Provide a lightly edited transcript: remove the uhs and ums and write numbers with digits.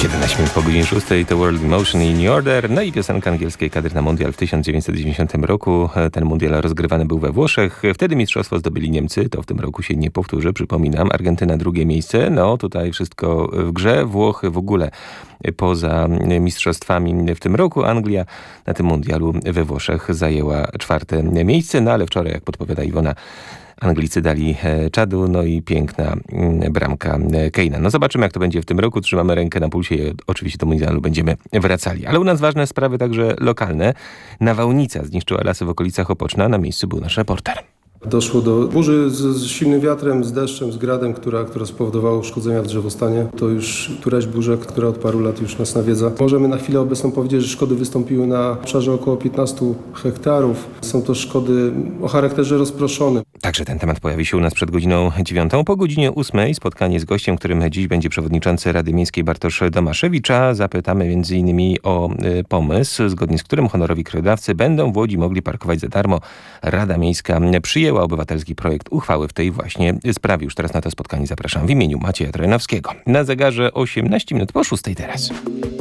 17 minut po godzinie 6 to World in Motion i New Order, no i piosenka angielskiej kadry na mundial w 1990 roku. Ten mundial rozgrywany był we Włoszech. Wtedy mistrzostwo zdobyli Niemcy, to w tym roku się nie powtórzy, przypominam. Argentyna drugie miejsce, no tutaj wszystko w grze. Włochy w ogóle poza mistrzostwami w tym roku. Anglia na tym mundialu we Włoszech zajęła 4. miejsce, no ale wczoraj, jak podpowiada Iwona, Anglicy dali czadu, no i piękna bramka Kane'a. No zobaczymy, jak to będzie w tym roku. Trzymamy rękę na pulsie i oczywiście do mundialu będziemy wracali. Ale u nas ważne sprawy także lokalne. Nawałnica zniszczyła lasy w okolicach Opoczna. Na miejscu był nasz reporter. Doszło do burzy z silnym wiatrem, z deszczem, z gradem, która spowodowała uszkodzenia w drzewostanie. To już któraś burza, która od paru lat już nas nawiedza. Możemy na chwilę obecną powiedzieć, że szkody wystąpiły na obszarze około 15 hektarów. Są to szkody o charakterze rozproszonym. Także ten temat pojawi się u nas przed godziną 9. Po godzinie 8 spotkanie z gościem, którym dziś będzie przewodniczący Rady Miejskiej Bartosz Domaszewicz, a zapytamy m.in. o pomysł, zgodnie z którym honorowi krajodawcy będą w Łodzi mogli parkować za darmo. Rada Miejska przyjęła obywatelski projekt uchwały w tej właśnie sprawie. Już teraz na to spotkanie zapraszam w imieniu Macieja Trojanowskiego. Na zegarze 18 minut po 6 teraz.